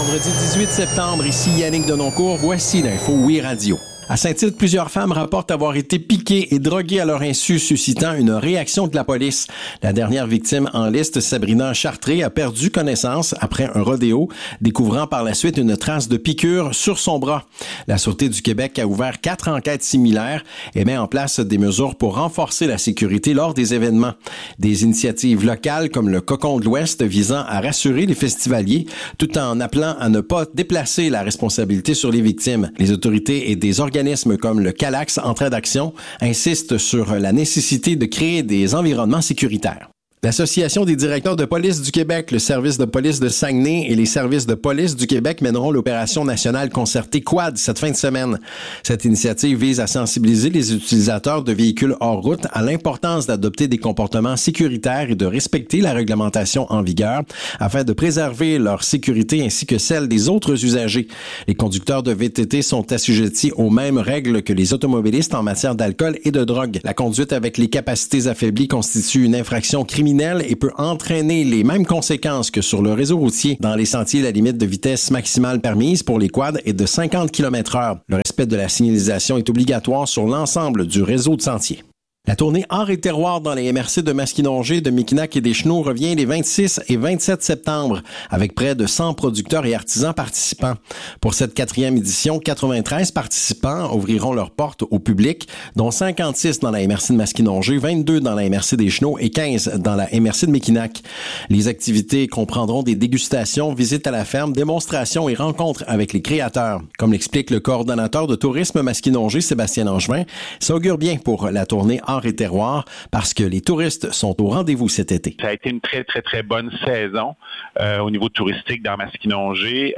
Vendredi 18 septembre, ici Yannick Denoncourt, voici l'info Oui Radio. À Saint-Tite, plusieurs femmes rapportent avoir été piquées et droguées à leur insu, suscitant une réaction de la police. La dernière victime en liste, Sabrina Chartré, a perdu connaissance après un rodéo, découvrant par la suite une trace de piqûre sur son bras. La Sûreté du Québec a ouvert 4 enquêtes similaires et met en place des mesures pour renforcer la sécurité lors des événements. Des initiatives locales comme le Cocon de l'Ouest visant à rassurer les festivaliers tout en appelant à ne pas déplacer la responsabilité sur les victimes. Les autorités et des organismes comme le Calax Entraide Action insistent sur la nécessité de créer des environnements sécuritaires. L'Association des directeurs de police du Québec, le service de police de Saguenay et les services de police du Québec mèneront l'opération nationale concertée Quad cette fin de semaine. Cette initiative vise à sensibiliser les utilisateurs de véhicules hors route à l'importance d'adopter des comportements sécuritaires et de respecter la réglementation en vigueur afin de préserver leur sécurité ainsi que celle des autres usagers. Les conducteurs de VTT sont assujettis aux mêmes règles que les automobilistes en matière d'alcool et de drogue. La conduite avec les capacités affaiblies constitue une infraction criminelle et peut entraîner les mêmes conséquences que sur le réseau routier. Dans les sentiers, la limite de vitesse maximale permise pour les quads est de 50 km/h. Le respect de la signalisation est obligatoire sur l'ensemble du réseau de sentiers. La tournée Art et terroir dans les MRC de Maskinongé, de Mekinac et des Chenaux revient les 26 et 27 septembre, avec près de 100 producteurs et artisans participants. Pour cette 4e édition, 93 participants ouvriront leurs portes au public, dont 56 dans la MRC de Maskinongé, 22 dans la MRC des Chenaux et 15 dans la MRC de Mekinac. Les activités comprendront des dégustations, visites à la ferme, démonstrations et rencontres avec les créateurs. Comme l'explique le coordonnateur de tourisme Maskinongé, Sébastien Langevin, ça augure bien pour la tournée Art et terroir parce que les touristes sont au rendez-vous cet été. Ça a été une très, très, très bonne saison au niveau touristique dans Maskinongé.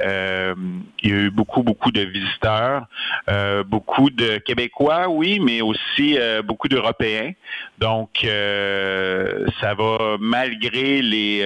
Il y a eu beaucoup de visiteurs, beaucoup de Québécois, oui, mais aussi beaucoup d'Européens. Donc, ça va malgré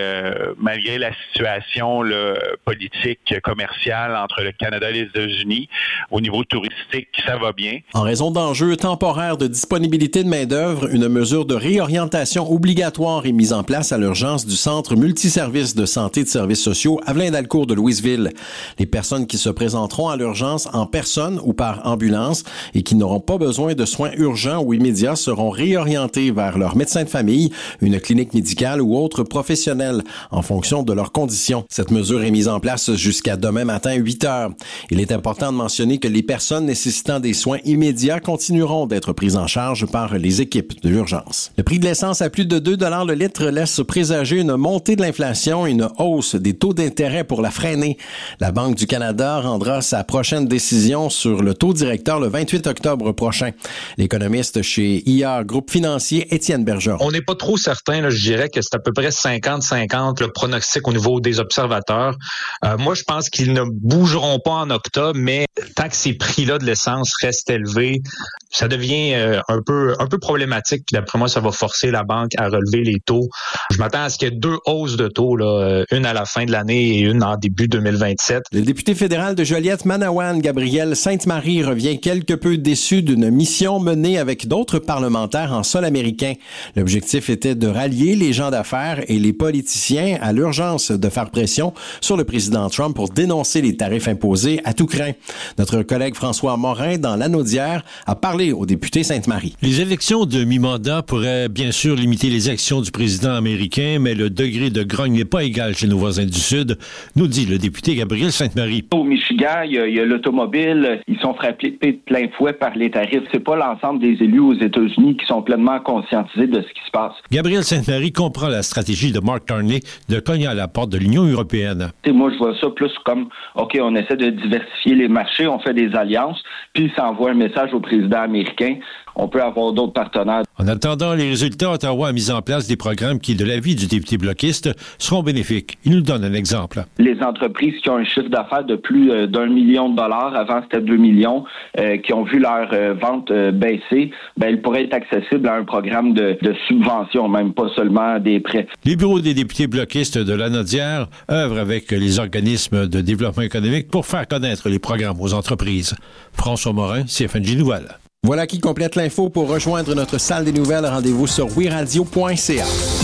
la situation politique, commerciale entre le Canada et les États-Unis, au niveau touristique, ça va bien. En raison d'enjeux temporaires de disponibilité de main-d'œuvre, une mesure de réorientation obligatoire est mise en place à l'urgence du Centre multiservice de santé et de services sociaux Avelin-Dalcourt de Louisville. Les personnes qui se présenteront à l'urgence en personne ou par ambulance et qui n'auront pas besoin de soins urgents ou immédiats seront réorientées vers leur médecin de famille, une clinique médicale ou autre professionnel en fonction de leurs conditions. Cette mesure est mise en place jusqu'à demain matin 8 heures. Il est important de mentionner que les personnes nécessitant des soins immédiats continueront d'être prises en charge par les équipes de l'urgence. Le prix de l'essence à plus de 2 $ le litre laisse présager une montée de l'inflation et une hausse des taux d'intérêt pour la freiner. La Banque du Canada rendra sa prochaine décision sur le taux directeur le 28 octobre prochain. L'économiste chez IA Groupe Financier, Étienne Bergeron. On n'est pas trop certain, là, je dirais que c'est à peu près 50-50 le pronostic au niveau des observateurs. Moi, je pense qu'ils ne bougeront pas en octobre, mais tant que ces prix-là de l'essence restent élevés, ça devient un peu problématique. Puis d'après moi, ça va forcer la banque à relever les taux. Je m'attends à ce qu'il y ait 2 hausses de taux, là, une à la fin de l'année et une en début 2027. Le député fédéral de Joliette-Manawan, Gabriel Sainte-Marie, revient quelque peu déçu d'une mission menée avec d'autres parlementaires en sol américain. L'objectif était de rallier les gens d'affaires et les politiciens à l'urgence de faire pression sur le président Trump pour dénoncer les tarifs imposés à tout crin. Notre collègue François Morin, dans l'Anaudière, a parlé au député Sainte-Marie. Les élections de mi-mandat pourraient bien sûr limiter les actions du président américain, mais le degré de grogne n'est pas égal chez nos voisins du Sud, nous dit le député Gabriel Sainte-Marie. Au Michigan, il y a l'automobile, ils sont frappés de plein fouet par les tarifs. C'est pas l'ensemble des élus aux États-Unis qui sont pleinement conscientisés de ce qui se passe. Gabriel Sainte-Marie comprend la stratégie de Mark Carney de cogner à la porte de l'Union européenne. Moi, je vois ça plus comme, OK, on essaie de diversifier les marchés, on fait des alliances, puis ça envoie un message au président américain. On peut avoir d'autres partenaires. En attendant les résultats, Ottawa a mis en place des programmes qui, de l'avis du député bloquiste, seront bénéfiques. Il nous donne un exemple. Les entreprises qui ont un chiffre d'affaires de plus d'1 million de dollars, avant c'était 2 millions, qui ont vu leur vente baisser, elles pourraient être accessibles à un programme de subvention, même pas seulement des prêts. Les bureaux des députés bloquistes de l'Anaudière œuvrent avec les organismes de développement économique pour faire connaître les programmes aux entreprises. François Morin, CFNJ Nouvelles. Voilà qui complète l'info. Pour rejoindre notre salle des nouvelles, rendez-vous sur wiradio.ca.